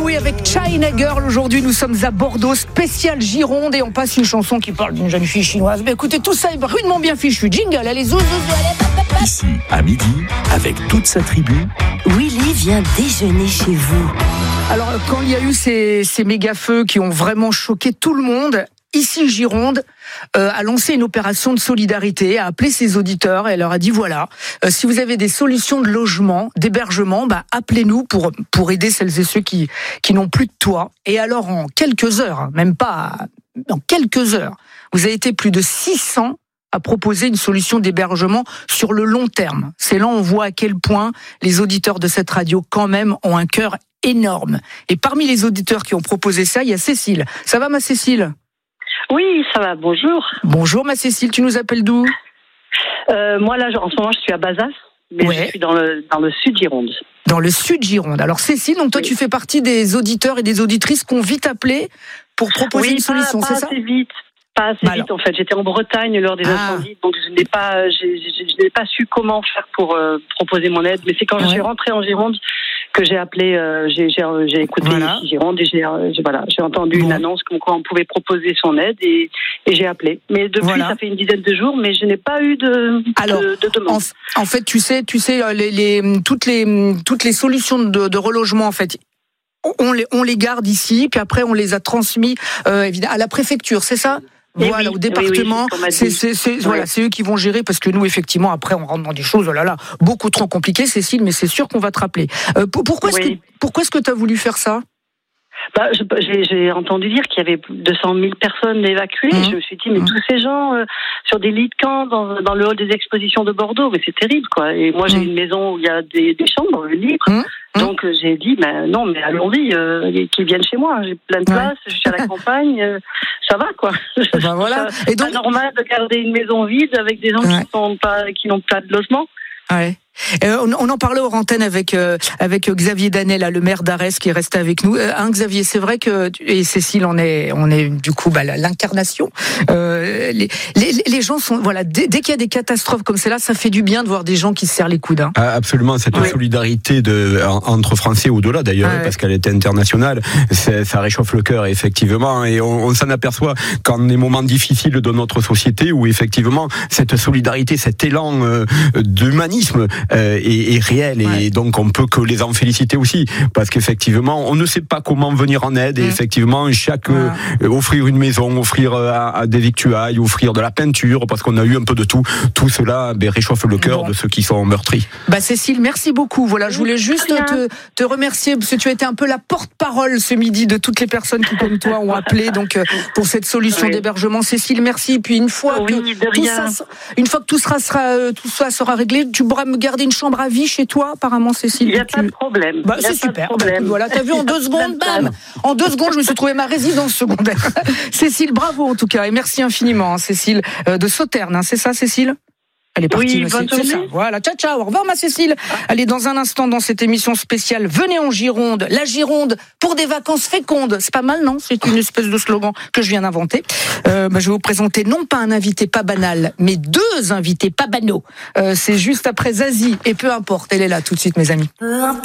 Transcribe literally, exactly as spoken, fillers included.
oui, avec China Girl, aujourd'hui nous sommes à Bordeaux, spécial Gironde, et on passe une chanson qui parle d'une jeune fille chinoise. Mais écoutez, tout ça est rudement bien fichu. Jingle, allez, zou, zou, zou, allez, pap, pap, pap. Ici, à midi, avec toute sa tribu, Willy vient déjeuner chez vous. Alors, quand il y a eu ces, ces méga-feux qui ont vraiment choqué tout le monde, ici Gironde euh, a lancé une opération de solidarité, a appelé ses auditeurs et elle leur a dit voilà, euh, si vous avez des solutions de logement, d'hébergement, bah, appelez-nous pour, pour aider celles et ceux qui, qui n'ont plus de toit. Et alors en quelques heures, même pas en quelques heures, vous avez été plus de six cents à proposer une solution d'hébergement sur le long terme. C'est là on voit à quel point les auditeurs de cette radio quand même ont un cœur énorme. Et parmi les auditeurs qui ont proposé ça, il y a Cécile. Ça va ma Cécile ? Oui, ça va, bonjour. Bonjour ma Cécile, tu nous appelles d'où ? euh, Moi là, en ce moment, je suis à Bazas, mais ouais. je suis dans le, dans le sud Gironde. Dans le sud Gironde. Alors Cécile, donc toi oui. tu fais partie des auditeurs et des auditrices qu'on vite appelé pour proposer oui, une solution, pas, c'est pas ça ? assez vite. Pas assez bah vite en fait. J'étais en Bretagne lors des ah. incendies, donc je n'ai pas, j'ai, j'ai, je n'ai pas su comment faire pour euh, proposer mon aide. Mais c'est quand ouais. je suis rentrée en Gironde que j'ai appelé, euh, j'ai, j'ai, j'ai écouté voilà. ici Gironde et j'ai, euh, j'ai, voilà, j'ai entendu bon. une annonce comme quoi on pouvait proposer son aide et, et j'ai appelé. Mais depuis voilà. ça fait une dizaine de jours, mais je n'ai pas eu de, Alors, de, de demande. En, en fait, tu sais, tu sais, les, les, toutes les, toutes les solutions de, de relogement en fait. On les, on les garde ici, puis après on les a transmis euh, évidemment à la préfecture, c'est ça ? Voilà, oui, au département, oui, oui, c'est, c'est, c'est, c'est, voilà, c'est eux qui vont gérer parce que nous, effectivement, après, on rentre dans des choses, oh là là, beaucoup trop compliquées, Cécile, mais c'est sûr qu'on va te rappeler. Euh, pourquoi est-ce oui. que, pourquoi est-ce que tu as voulu faire ça ? Bah, je, j'ai, j'ai entendu dire qu'il y avait deux cent mille personnes évacuées. Mmh. Et je me suis dit, mais mmh. tous ces gens euh, sur des lits de camp dans, dans le hall des expositions de Bordeaux, mais c'est terrible, quoi. Et moi, j'ai mmh. une maison où il y a des, des chambres libres. Mmh. Donc euh, j'ai dit, ben non, mais allons-y, euh, qu'ils viennent chez moi. J'ai plein de place, ouais. je suis à la campagne, euh, ça va, quoi. Ben voilà. C'est donc... pas normal de garder une maison vide avec des gens ouais. qui sont pas, qui n'ont pas de logement. Ouais. Euh, on, on en parlait hors antenne avec euh, avec Xavier Danet, là, le maire d'Arès, qui est resté avec nous. Euh, hein, Xavier, c'est vrai que et Cécile, on est on est du coup bah, l'incarnation. Euh, les, les les gens sont voilà dès, dès qu'il y a des catastrophes comme celle-là, ça fait du bien de voir des gens qui se serrent les coudes. Hein. Ah, absolument, cette oui. solidarité de entre Français au-delà d'ailleurs, ah, parce ouais. qu'elle est internationale, c'est, ça réchauffe le cœur effectivement, et on, on s'en aperçoit quand les moments difficiles de notre société où effectivement cette solidarité, cet élan euh, d'humanisme Euh, est, est réel et ouais. donc on peut que les en féliciter aussi parce qu'effectivement on ne sait pas comment venir en aide et mmh. effectivement chaque ouais. euh, offrir une maison, offrir euh, à, à des victuailles, offrir de la peinture parce qu'on a eu un peu de tout, tout cela ben, réchauffe le cœur bon. de ceux qui sont meurtris. Bah Cécile, merci beaucoup. Voilà, je voulais juste te, te remercier parce que tu as été un peu la porte-parole ce midi de toutes les personnes qui comme toi ont appelé donc pour cette solution oui. d'hébergement. Cécile, merci. Et puis une fois oui, que tout ça, une fois que tout sera, sera tout ça sera réglé, tu pourras me garder une chambre à vie chez toi, apparemment, Cécile. Il n'y a tu... pas de problème. Bah, c'est super. Voilà, t'as vu en deux secondes, bam. En deux secondes, je me suis trouvé ma résidence secondaire. Cécile, bravo en tout cas, et merci infiniment, hein, Cécile euh, de Sauternes. Hein, c'est ça, Cécile ? Elle est partie. Oui, bonne c'est, c'est ça. Voilà, ciao, ciao. Au revoir, ma Cécile. Allez, dans un instant, dans cette émission spéciale, venez en Gironde. La Gironde pour des vacances fécondes. C'est pas mal, non ? C'est une espèce de slogan que je viens d'inventer. Euh, bah, je vais vous présenter non pas un invité pas banal, mais deux invités pas banaux. Euh, c'est juste après Zazie. Et peu importe, elle est là tout de suite, mes amis. Peu importe.